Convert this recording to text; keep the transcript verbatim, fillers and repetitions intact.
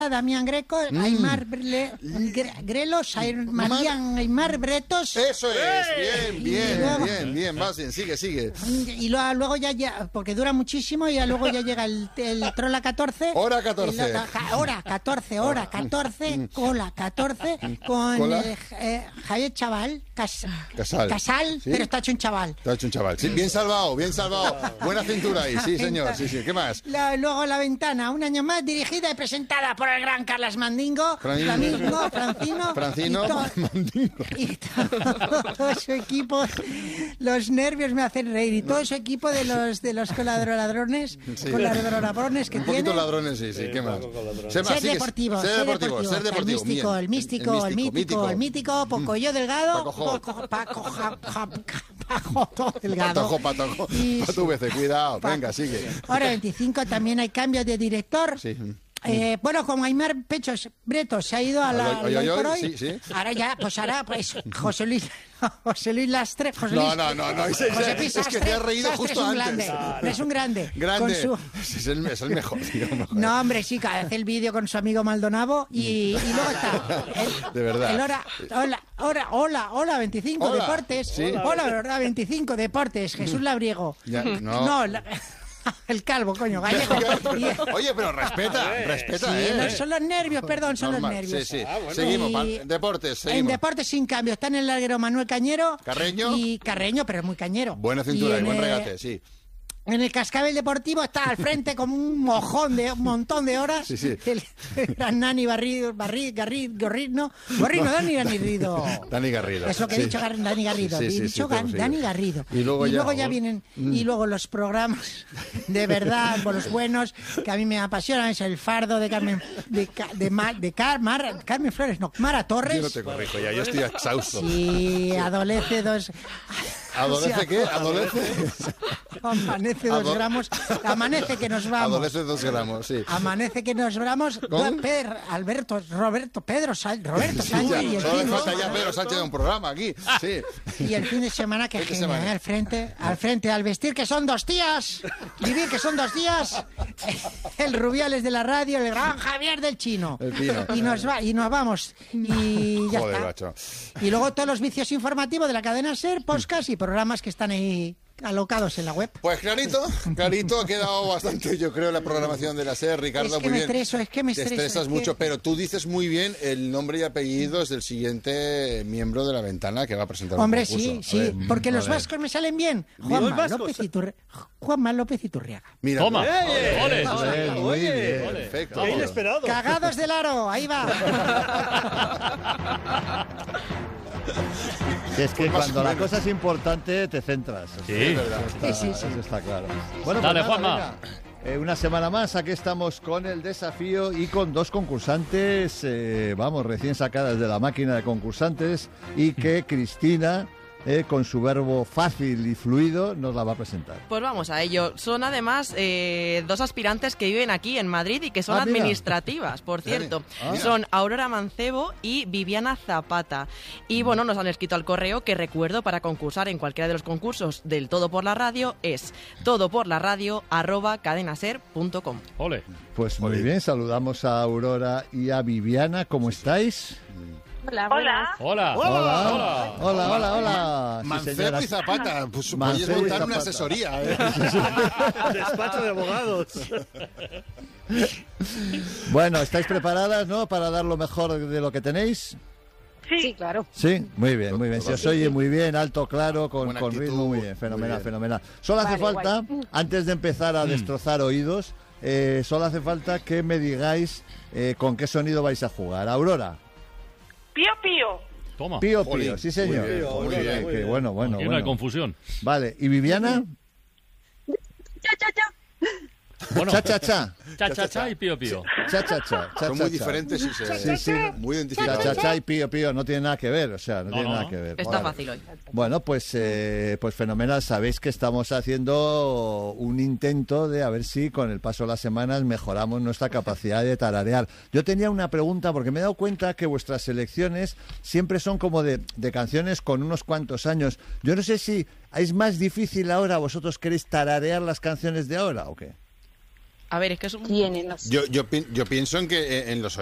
Damián Greco, mm. Aymar Bre- Gre- Grelos, Aymar, Marian Aymar Bretos. Eso es, bien, bien, luego, bien, bien, vas bien, sigue, sigue. Y luego, luego ya, ya, porque dura muchísimo, y luego ya llega el, el Trola catorce. Hora catorce. La, hora catorce, hora catorce, cola catorce, con ¿Cola? Eh, eh, Javier Chaval, Cas, Casal, Casal, ¿sí? Pero está hecho un chaval. Está hecho un chaval, sí, bien salvado, bien salvado. Buena cintura ahí, sí, señor, sí, sí, ¿qué más? La, luego La Ventana, un año más, dirigida y presentada por el gran Carlas Mandingo. Flamingo, Francino. Francino, y to- Mandingo. Y todo, todo su equipo, los nervios me hacen reír. Y todo su equipo de los de los coladroladrones, Sí. coladroladrones que Un tiene. poquito ladrones, sí, sí, ¿qué más? Ser, más, sigue, deportivo, ser ser deportivo, deportivo, ser deportivo, el místico, bien. el místico, el mítico, el mítico, Pocoyo Delgado, Pacojo. Paco, Paco, ja- ja- Paco Delgado. Patojo, patojo, Y- patu V C, cuidado, Paco. venga, sigue. Ahora veinticinco también hay cambios de director. Sí. Eh, bueno, como Aymar Pechos Bretos se ha ido a la Oy, oy, hoy por oy, hoy, sí, sí. ahora ya, pues ahora, pues José Luis, José Luis Lastre, José No, Luis, no, no, no, es, es, José es, Luis es que te has reído Sastre justo es un antes. grande, es un grande, Grande, con su- es, el, es el mejor, tío, mejor. no, hombre, sí, que hace el vídeo con su amigo Maldonado y, y luego está el, De verdad. el hora, hola, hola, hola, hola, veinticinco Hola, Deportes, sí. hola, verdad, veinticinco Deportes, Jesús Labriego, Ya, no. no la- el calvo, coño, gallego. Y- Oye, pero respeta, respeta, Sí, ¿eh? no, son los nervios, perdón, son Normal, los nervios. Sí, sí. Ah, bueno. Seguimos, Y- pa- deportes, En seguimos. deportes sin cambio está en el larguero Manuel Cañero. Carreño. Y Carreño, pero muy cañero. Buena cintura y, en buen el- regate, sí. En el cascabel deportivo está al frente como un mojón de un montón de horas. Sí, sí. El, el gran Nani Barrido, Barri, Garrido, Gorrino, Gorrino, Dani Garrido. Dani Garrido. Es lo que sí. he dicho, Gar- Dani Garrido. Sí, sí, he sí, dicho sí, Gar- sí. Dani Garrido. Y luego ya- vienen, y luego los programas de verdad, con los buenos, que a mí me apasionan, es El Fardo de Carmen, de, Ca- de, Ma- de Car- Mar- Carmen Flores, no, Mara Torres. Yo no te corrijo ya, yo estoy exhausto. Sí, adolece dos... ¿Adolece qué? ¿Adolece? Amanece dos Ado- gramos. Amanece que nos vamos. Adolece dos gramos, sí. Amanece que nos vamos. ¿Con? Pedro, Alberto, Roberto, Pedro, Sal- Roberto Sí, Sánchez ya, y el solo le fin, falta ya Pedro Sánchez de un programa aquí. Sí. y el fin de semana que Fin de genial, semana. ¿eh? al frente, al frente, al vestir que son dos días, vivir que son dos días, el Rubiales de la radio, el gran Javier del Chino. El Pino. Y nos va, y nos vamos. Y ya Joder, está. macho. Y luego todos los vicios informativos de la cadena SER, podcast y programas que están ahí alocados en la web. Pues clarito, clarito, ha quedado bastante, yo creo, la programación de la SER, Ricardo, Es que muy me bien. estreso, es que me Te estreso, estresas es que- mucho, pero tú dices muy bien el nombre y apellidos del siguiente miembro de la ventana que va a presentar un Hombre, concurso. sí, A sí, ver, porque a los ver. vascos me salen bien. los Juanma vascos. López, Iturri- Juanma López Iturriaga. Mira, Toma. ¡Eh! Ole. Oye, muy bien, oye, perfecto. qué inesperado. Cagados del aro, ahí va. Que es que Pues más cuando o la menos. cosa es importante te centras. Sí. Es verdad. Está- Sí, sí, sí. Eso está claro. Bueno, Dale, pues nada, Juanma. venga. Eh, una semana más, aquí estamos con el desafío y con dos concursantes, eh, vamos, recién sacadas de la máquina de concursantes y que Cristina, eh, con su verbo fácil y fluido, nos la va a presentar. Pues vamos a ello. Son además eh, dos aspirantes que viven aquí en Madrid y que son Ah, mira. administrativas, por cierto. Ah. Son Aurora Mancebo y Viviana Zapata. Y bueno, nos han escrito al correo que recuerdo para concursar en cualquiera de los concursos del Todo por la Radio es todoporlaradio arroba cadenaser punto com. Ole. Pues muy Oli. bien, saludamos a Aurora y a Viviana, ¿cómo estáis? Hola. Hola. Hola, hola, hola, hola. Sí, Mancebo señora. y Zapata, pues Mancebo podéis y montar una Zapata. asesoría. ¿eh? Despacho de abogados. Bueno, ¿estáis preparadas, no? Para dar lo mejor de lo que tenéis. Sí, claro. Sí, muy bien, muy bien. Se os oye muy bien, alto, claro, con, Buena con actitud, ritmo, muy bien, fenomenal, muy bien. fenomenal. Solo hace Vale, falta, antes de empezar a destrozar oídos, eh, solo hace falta que me digáis eh, con qué sonido vais a jugar. Aurora, Pío, pío. Toma. pío, Jolín, pío, sí señor. muy bien, muy Qué- bien, muy qué bien. bueno, bueno, Aquí no hay bueno. confusión. Vale, ¿y Viviana? Cha, cha, cha. Bueno, Cha, cha, cha. cha, cha, cha y pío, pío. Cha, cha, cha. cha, Son cha, muy cha. diferentes y se, Sí, sí. muy Cha, identificables. cha, cha y pío, pío, no tiene nada que ver, o sea, no, No, tiene no, nada no. que ver. Está Vale. fácil hoy. Bueno, pues, eh, pues fenomenal. Sabéis que estamos haciendo un intento de a ver si con el paso de las semanas mejoramos nuestra capacidad de tararear. Yo tenía una pregunta porque me he dado cuenta que vuestras selecciones siempre son como de, de canciones con unos cuantos años. Yo no sé si es más difícil ahora, vosotros queréis tararear las canciones de ahora o qué. A ver, es que es un... ¿Quiénes? No sé. Yo, yo, pi- yo pienso en que eh, en los